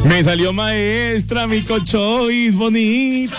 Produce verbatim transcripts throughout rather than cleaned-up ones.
Me salió maestra, mi cochois bonita.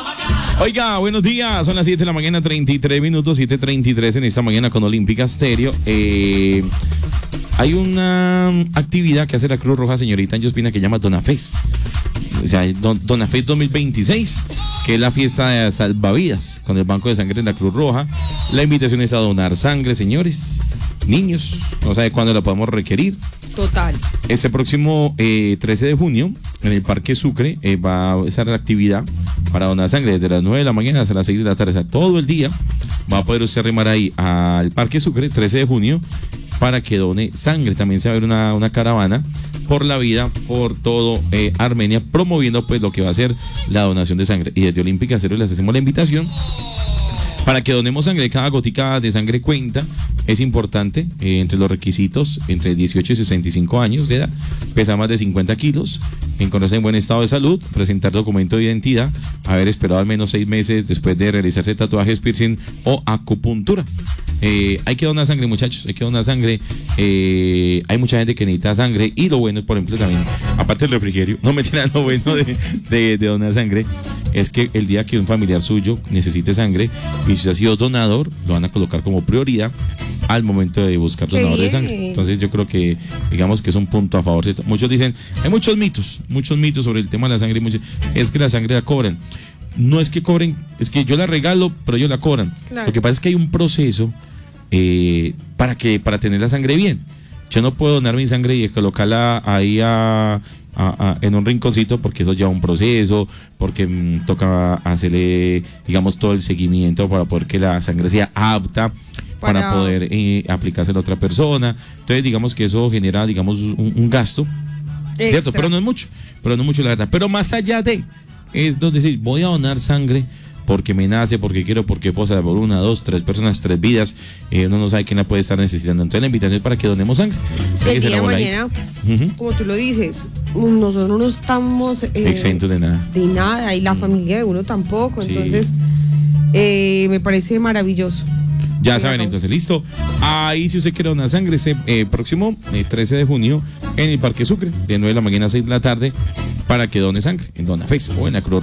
Oiga, buenos días, son las siete de la mañana, treinta y tres minutos, siete treinta y tres en esta mañana con Olímpica Stereo. Eh, hay una actividad que hace la Cruz Roja, señorita Anjospina, que llama Donafest. O sea, Don, Donafest dos mil veintiséis, que es la fiesta de salvavidas con el Banco de Sangre de la Cruz Roja. La invitación es a donar sangre, señores, niños, no sabe cuándo la podemos requerir. Total. Este próximo eh, trece de junio, en el Parque Sucre, eh, va a estar la actividad para donar sangre desde las nueve de la mañana hasta las seis de la tarde, o sea, todo el día va a poder usted arrimar ahí al Parque Sucre, trece de junio, para que done sangre. También se va a ver una, una caravana por la vida, por todo eh, Armenia, promoviendo pues lo que va a ser la donación de sangre. Y desde Olímpica Stereo les hacemos la invitación para que donemos sangre. Cada gotica de sangre cuenta, es importante, eh, entre los requisitos, entre dieciocho y sesenta y cinco años de edad, pesa más de cincuenta kilos, encontrarse en buen estado de salud, presentar documento de identidad, haber esperado al menos seis meses después de realizarse tatuajes, piercing o acupuntura. Eh, hay que donar sangre, muchachos, hay que donar sangre. Eh, hay mucha gente que necesita sangre y lo bueno, por ejemplo, también, aparte del refrigerio, no me tiran lo bueno de, de, de donar sangre, es que el día que un familiar suyo necesite sangre y si usted ha sido donador, lo van a colocar como prioridad al momento de buscar donador de sangre. Entonces yo creo que, digamos que es un punto a favor. Muchos dicen, hay muchos mitos, muchos mitos sobre el tema de la sangre. Muchos, es que la sangre la cobran. No es que cobren, es que yo la regalo, pero ellos la cobran. Claro. Lo que pasa es que hay un proceso eh, para que para tener la sangre bien. Yo no puedo donar mi sangre y colocarla ahí a... A, a, en un rinconcito, porque eso lleva un proceso, porque mmm, toca hacerle, digamos, todo el seguimiento para poder que la sangre sea apta para, para poder eh, aplicársela a otra persona. Entonces, digamos que eso genera, digamos, un, un gasto, extra. ¿Cierto? Pero no es mucho, pero no es mucho, la verdad. Pero más allá de, es decir, voy a donar sangre porque me nace, porque quiero, porque puedo salvar una, dos, tres personas, tres vidas, eh, uno no sabe quién la puede estar necesitando. Entonces la invitación es para que donemos sangre. El día de mañana, uh-huh. como tú lo dices, nosotros no estamos eh, exentos de nada. De nada, y la mm. familia de uno tampoco, sí. Entonces eh, me parece maravilloso. Ya saben, entonces, listo. Ahí, si usted quiere donar sangre, ese eh, próximo eh, trece de junio en el Parque Sucre, de nueve de la mañana a seis de la tarde, para que done sangre en Donafest o en la Cruz